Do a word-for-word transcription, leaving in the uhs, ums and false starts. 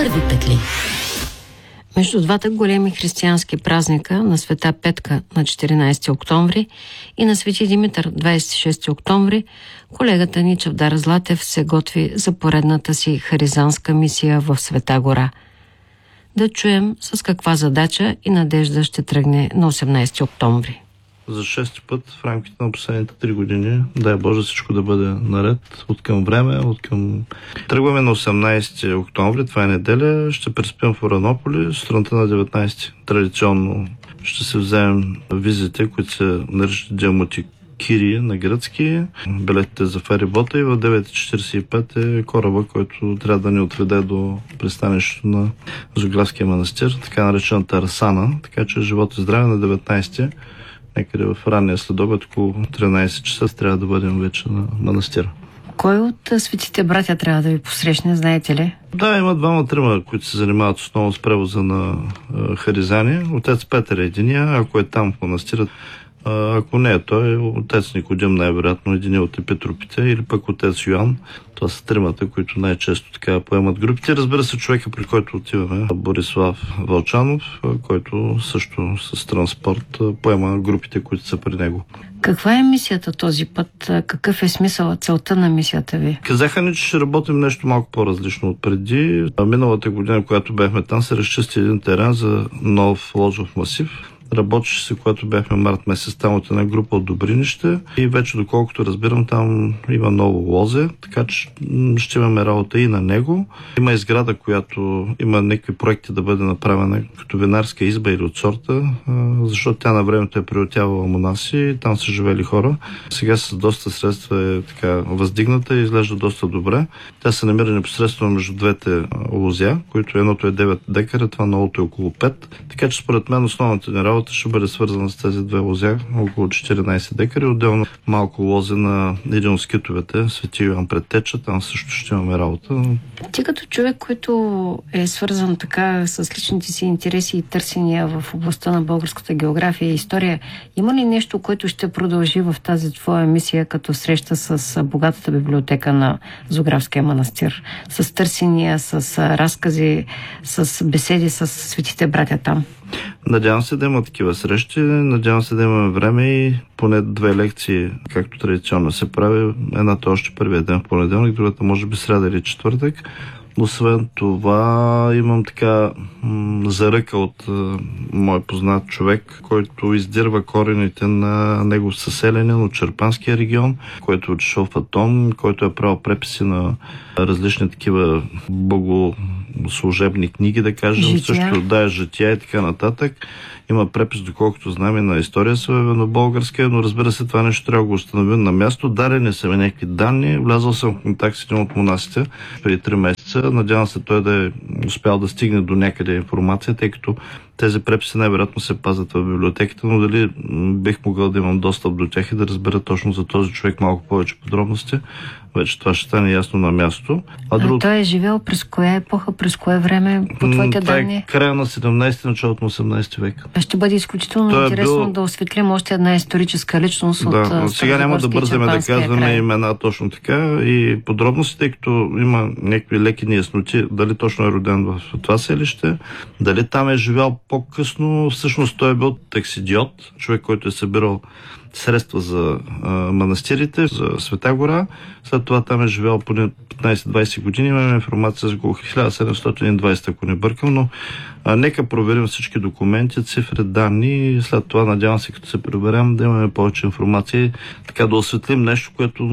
Първи петли. Между двата големи християнски празника на Света Петка на четиринайсети октомври и на Свети Димитър двайсет и шести октомври, колегата ни Чавдар Златев се готви за поредната си харизанска мисия в Света гора. Да чуем с каква задача и надежда ще тръгне на осемнайсети октомври. За шести път в рамките на последните три години, дай Боже всичко да бъде наред, от към време, от към... Тръгваме на осемнайсети октомври, това е неделя, ще преспим в Уранополи, сутринта на деветнайсети. Традиционно ще се вземем визите, които се наричат диамоти Кирия на гръцки, билетите за ферибота и в девет и четирийсет и пет е кораба, който трябва да ни отведе до пристанището на Зографския манастир, така наречената Арсана, така че живот и здраве на деветнайсети. Некъде в ранния следобед, около тринайсет часа, трябва да бъдем вече на манастира. Кой от светите братя трябва да ви посрещне, знаете ли? Да, има двама-трима, които се занимават основно с превоза на а, харизани. Отец Петър е единия, ако е там в манастира. А, ако не е той, отец Никодим най-вероятно един от епитропите, или пък отец Йоан. Това са тримата, които най-често така поемат групите. Разбира се, човека, при който отиваме, Борислав Вълчанов, който също с транспорт поема групите, които са при него. Каква е мисията този път? Какъв е смисъл, целта на мисията ви? Казаха ни, че ще работим нещо малко по-различно от преди. Миналата година, когато бяхме там, се разчисти един терен за нов ложов масив. Работеше се, когато бяхме март месец там от една група от Добринище и вече, доколкото разбирам, там има ново лозе, така че ще имаме работа и на него. Има изграда, която има някакви проекти да бъде направена като винарска изба или от сорта, защото тя на времето е приютявала монаси, там са живели хора. Сега с доста средства е така въздигната и изглежда доста добре. Тя се намира непосредствено между двете лозя, които едното е девет декара, това новото е около пет. Така че според мен основната ни работа ще бъде свързана с тези две лозя, около четиринайсет декари. Отделно малко лозе на един от скитовете, Свети Йоан Предтеча, там също ще имаме работа. Ти като човек, който е свързан така с личните си интереси и търсения в областта на българската география и история, има ли нещо, което ще продължи в тази твоя мисия, като среща с богатата библиотека на Зографския манастир? С търсения, с разкази, с беседи с светите братя там? Надявам се да има такива срещи, надявам се да имаме време и поне две лекции, както традиционно се прави. Едната още първия ден в понеделник, другата може би сряда или четвъртък. Освен това имам така м- заръка от а, мой познат човек, който издирва корените на негов съселянин от Черпанския регион, който е отишъл в Атон, който е правил преписи на различни такива богослужебни книги, да кажем, жития. Също да, жития и така нататък. Има препис, доколкото знаме, на история българска, но разбира се, това нещо трябва да го установим на място. Дарени са ми някакви данни. Влязъл съм в контакт с един от монасите преди три месеца. Надявам се той да е успял да стигне до някъде информация, тъй като тези преписи най-вероятно се пазят в библиотеката, но дали бих могъл да имам достъп до тях и да разбера точно за този човек малко повече подробности, вече това ще стане ясно на място. А, а друг... той е живел през коя епоха, през кое време, по твоите това данни? Е края на седемнайсети, началото на осемнайсети век. Ще бъде изключително той интересно е бил... да осветлим още една историческа личност да, от но сега няма да бързаме да казваме край. Имена точно така и подробности, тъй като има някакви леки неясноти, дали точно е роден в това селище, дали там е живял по-късно. Всъщност той е бил таксидиот, човек, който е събирал средства за а, манастирите, за Света гора. След това там е живял поне петнайсет-двайсет години. Имаме информация за около хиляда седемстотин и двайсета, ако не бъркам, но а, нека проверим всички документи, цифри, данни и след това, надявам се, като се приберем, да имаме повече информация и така да осветлим нещо, което